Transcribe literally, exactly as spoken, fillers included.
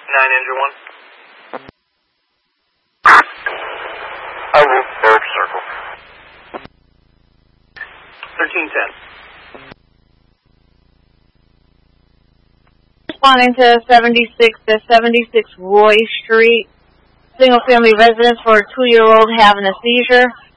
nine Engine one. I will. Eric Circle. thirteen ten. Responding to seventy-six to seventy-six Roy Street. Single family residence for a two-year-old having a seizure.